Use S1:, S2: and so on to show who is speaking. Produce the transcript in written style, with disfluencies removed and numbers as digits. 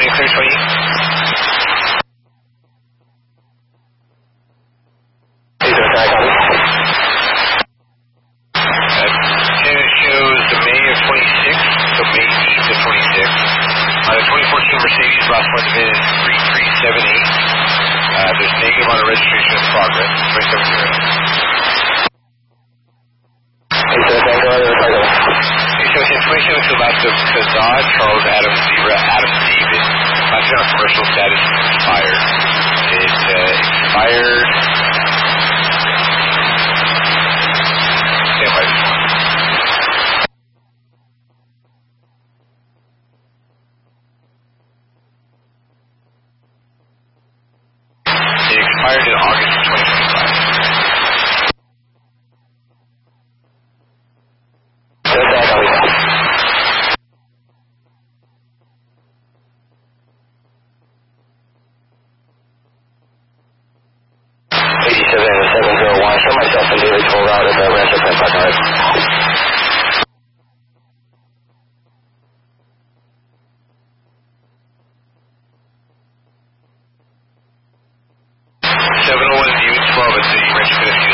S1: clear 20. Shows the May of 26, so May 8th of 26. The 2014 Mercedes last one is 3378. There's negative on a registration in progress, 270. Okay, so it's information to the left of Kazad, Charles Adams, Zebra, Adam David. That's on commercial status expired. It expired. Stand by this one. It expired in August of 2025. Show myself and David full route at the Rancho Penn 701 view 12 at the Rancho Penn